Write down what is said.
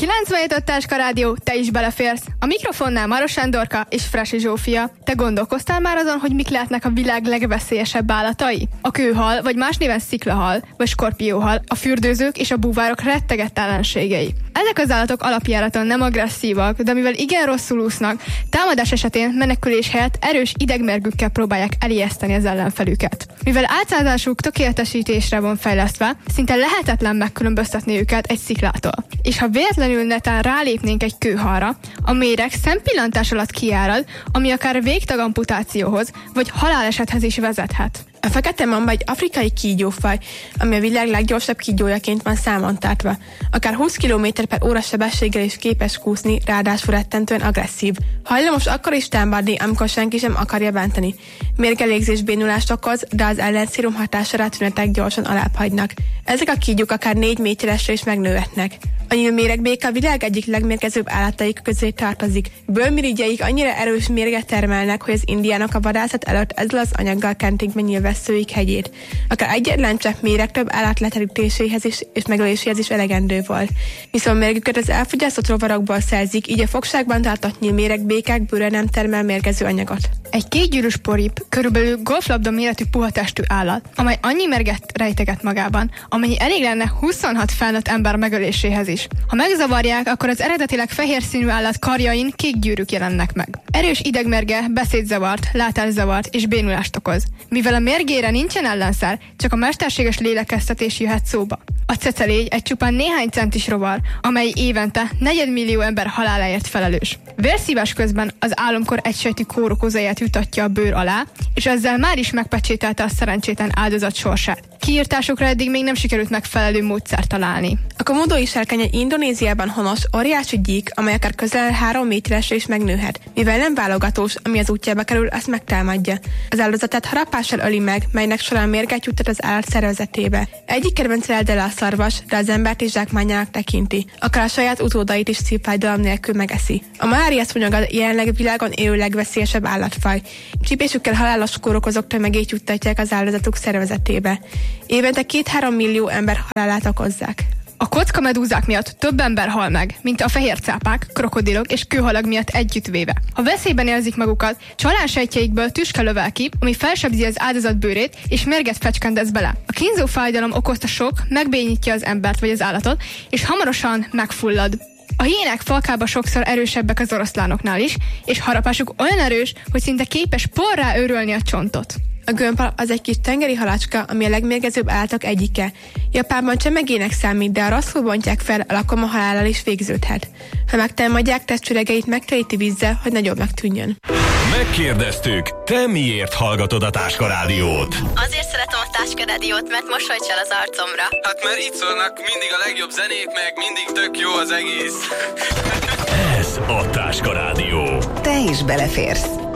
97 Táska Rádió, te is beleférsz. A mikrofonnál Maros Sándorka és Fresi Zsófia. Te gondolkoztál már azon, hogy mik lehetnek a világ legveszélyesebb állatai? A kőhal, vagy más néven sziklahal, vagy skorpióhal, a fürdőzők és a búvárok rettegett ellenségei. Ezek az állatok alapjáraton nem agresszívak, de mivel igen rosszul úsznak, támadás esetén menekülés helyett erős idegmérgükkel próbálják elijeszteni az ellenfelüket. Mivel átszázásuk tökéletesítésre van fejlesztve, szinte lehetetlen megkülönböztetni őket egy sziklától. És ha véletlenül netán rálépnénk egy kőhalra, a méreg szempillantás alatt kiárad, ami akár végtagamputációhoz vagy halálesethez is vezethet. A fekete mamba egy afrikai kígyófaj, ami a világ leggyorsabb kígyójaként van számon tartva. Akár 20 km/h sebességgel is képes kúszni, ráadásul rettentően agresszív. Hajlamos akkor is támadni, amikor senki sem akarja bántani. Mérgelégzés bénulást okoz, de az ellenszérum hatására tünetek gyorsan alábbhagynak. Ezek a kígyók akár 4 méteresre is megnőhetnek. A nyílméregbéka a világ egyik legmérgezőbb állataik közé tartozik. Bőrmirigyeik annyira erős mérget termelnek, hogy az indiánok a vadászat előtt ezzel az anyaggal kentik be nyílvesszőik hegyét. Akár egyetlen csepp méreg több állat leterítéséhez és megöléséhez is elegendő volt. Viszont mérgüket az elfogyasztott rovarokból szerzik, így a fogságban tartott nyílméregbékák bőre nem termel mérgező anyagot. Egy kétgyűrűs porip körülbelül golflabda méretű puha testű állat, amely annyi mérget rejteget magában, amennyi elég lenne 26 felnőtt ember megöléséhez is. Ha megzavarják, akkor az eredetileg fehér színű állat karjain kék gyűrűk jelennek meg. Erős idegmérge beszédzavart, látászavart és bénulást okoz. Mivel a mérgére nincsen ellenszer, csak a mesterséges lélegeztetés jöhet szóba. A cecelégy egy csupán néhány centis rovar, amely évente 4 millió ember haláláért felelős. Vérszívás közben az álomkor egysejtű kórokozóját jutatja a bőr alá, és ezzel már is megpecsételte a szerencsétlen áldozat sorsát. Kiírtásokra eddig még nem sikerült megfelelő módszert találni. A komodói sárkány egy Indonéziában honos, óriási gyík, amely akár közel 3 méteresre is megnőhet. Mivel nem válogatós, ami az útjába kerül, azt megtámadja. Az áldozatát harapással öli meg, melynek során mérget juttat az állat szervezetébe. Egyik kedvenc eldele a szarvas, de az embert is zsákmányának tekinti. Akár a saját utódait is szívfájdalom nélkül megeszi. A malária szúnyog a jelenleg világon élő legveszélyesebb állatfaj. Csípésükkel halálos kórokozók tömegét juttatják az áldozatuk szervezetébe. Évente 2-3 millió ember halálát okozzák. A kockamedúzák miatt több ember hal meg, mint a fehércápák, krokodilok és kőhalag miatt együttvéve. Ha veszélyben érzik magukat, csalánsejtjeikből tüske lövel ki, ami felsebzi az áldozat bőrét és mérget fecskendez bele. A kínzó fájdalom okozta sok megbénítja az embert vagy az állatot, és hamarosan megfullad. A hiénák falkába sokszor erősebbek az oroszlánoknál is, és harapásuk olyan erős, hogy szinte képes porrá őrölni a csontot. A gömbhal az egy kis tengeri halacska, ami a legmérgezőbb állatok egyike. Japánban csemegének számít, de ha rosszul bontják fel, a lakoma halállal is végződhet. Ha megtámadják, testüregeit megtelíti vízzel, hogy nagyobbnak tűnjön. Megkérdeztük, te miért hallgatod a Táska Rádiót? Azért szeretem a Táska Rádiót, mert mosolyt csal az arcomra. Hát mert itt szólnak mindig a legjobb zenék, meg mindig tök jó az egész. Ez a Táska Rádió. Te is beleférsz.